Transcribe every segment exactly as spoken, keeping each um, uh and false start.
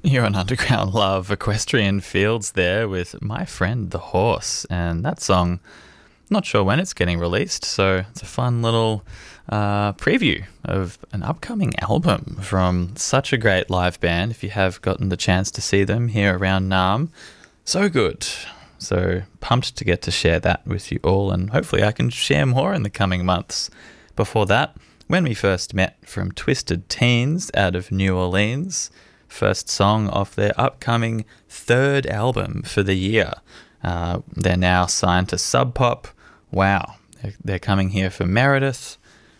You're on Underground Love, Equestrian Fields there with My Friend the Horse. And that song, not sure when it's getting released, so it's a fun little uh, preview of an upcoming album from such a great live band. If you have gotten the chance to see them here around Naarm, so good. So pumped to get to share that with you all, and hopefully I can share more in the coming months. Before that, When We First Met from Twisted Teens out of New Orleans. First song off their upcoming third album for the year. Uh, they're now signed to Sub Pop. Wow, they're, they're coming here for Meredith.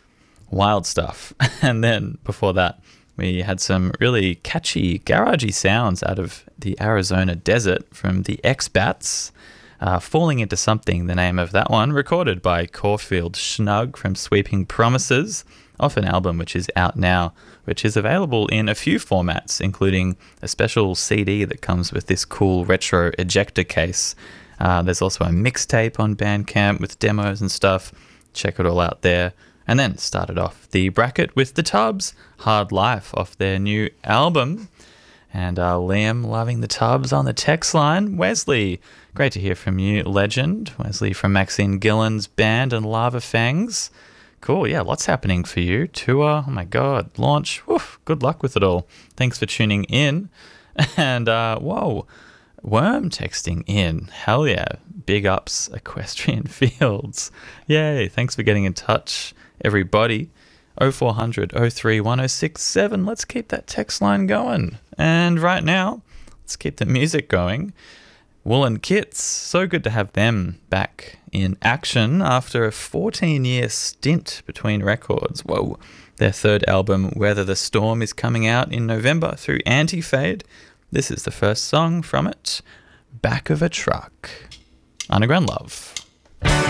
Wild stuff. And then before that, we had some really catchy, garagey sounds out of the Arizona desert from the X-Bats. Uh, Falling Into Something, the name of that one, recorded by Caulfield Schnug from Sweeping Promises, off an album which is out now, which is available in a few formats, including a special C D that comes with this cool retro ejector case. Uh, there's also a mixtape on Bandcamp with demos and stuff. Check it all out there. And then started off the bracket with The Tubs, Hard Life, off their new album. And uh, Liam loving The Tubs on the text line. Wesley, great to hear from you, legend. Wesley from Maxine Gillen's band and Lava Fangs. Cool, yeah, lots happening for you. Tour, oh my God, launch. Woof, good luck with it all. Thanks for tuning in. And, uh, whoa, Worm texting in. Hell yeah, big ups, Equestrian Fields. Yay, thanks for getting in touch, everybody. oh four hundred, oh three, one oh six seven. Let's keep that text line going. And right now, let's keep the music going. Woolen Kits, so good to have them back in action after a fourteen-year stint between records. Whoa. Their third album, Weather the Storm, is coming out in November through Anti-Fade. This is the first song from it, Back of a Truck. Underground Love.